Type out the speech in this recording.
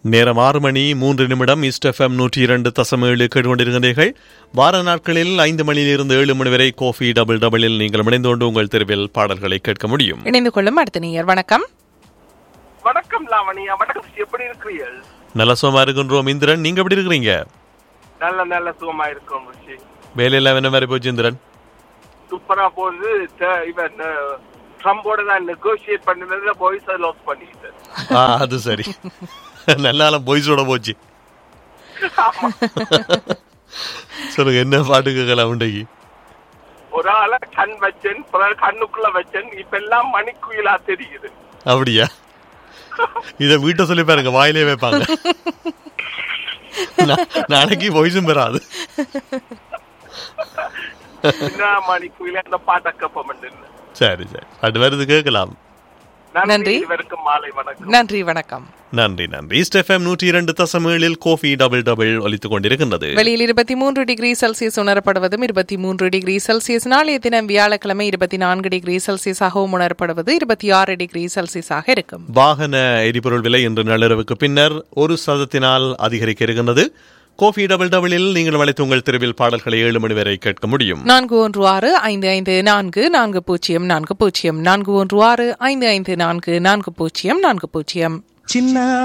நேரம் 6:03 east FM 102.7 கேட்டுக்கொண்டிருக்கிறீர்கள். வார நாட்களில் 5 மணியிலிருந்து 7 மணி வரை கோஃபி டபுள் டபுளில் நீங்கள் இணைந்து கொண்டு உங்கள் தெருவில் பாடல்களை கேட்க முடியும். இணைந்து கொள்ளும் அடுத்த நேயர். வணக்கம். வணக்கம் லாவணியா. வணக்கம், எப்படி இருக்கிறீர்கள்? நல்ல சுகமா இருக்கின்றோம். இந்திரன், நீங்க எப்படி இருக்கிறீங்க? நல்ல சுகமா இருக்கும். வேலையெல்லாம் என்ன மாதிரி போச்சு இந்திரன்? சூப்பரா போகுது. இவன் ட்ரம்போட தான் நெகோசியேட் பண்ணதுல பாய்ஸ் லாஸ் பண்ணிட்டு. அது சரி. நல்ல பாய்ஸோட போச்சு. சொல்லுங்க, என்ன பாட்டு கேட்கலாம் உண்டைக்கு? ஒரு ஆள கண் வச்சேன், கண்ணுக்குள்ள வச்சேன், இப்ப எல்லாம் மணிக்குயிலா தெரியுது. அப்படியா? இத வீட்டை சொல்லி பாருங்க, வாயிலே வைப்பாங்க. நாளைக்கு பாய்ஸும் பெறாது. மணிக்குயில அந்த பாட்டை கேட்போம். சரி சரி, அது வருது, கேட்கலாம். நன்றி. மாலை வணக்கம். நன்றி, வணக்கம். நன்றி. East FM 102.7 Kofi double double ஒலித்துக் கொண்டிருக்கின்றது. வெளியில் 23 டிகிரி செல்சியஸ் உணரப்படுவதும் 23 டிகிரி செல்சியஸ். நாளைய தினம் வியாழக்கிழமை 24 டிகிரி செல்சியஸாகவும் உணரப்படுவது 26 டிகிரி செல்சியஸாக இருக்கும். வாகன எரிபொருள் விலை இன்று நள்ளிரவுக்கு பின்னர் 1% அதிகரிக்க இருக்கின்றது. கோஃபி டபுள் டபுளில் நீங்கள் அழைத்து உங்கள் தெருவில் பாடல்களை 7 மணி வரை கேட்க முடியும். 4165544040 41655440. சின்ன